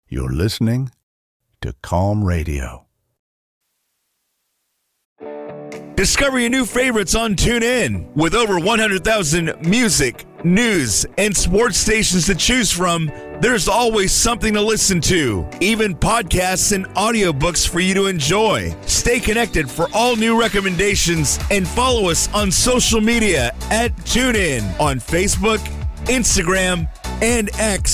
You're listening to Calm Radio. Discover your new favorites on TuneIn. With over 100,000 music, news, and sports stations to choose from, there's always something to listen to. Even podcasts and audiobooks for you to enjoy. Stay connected for all new recommendations and follow us on social media at TuneIn on Facebook, Instagram, and X.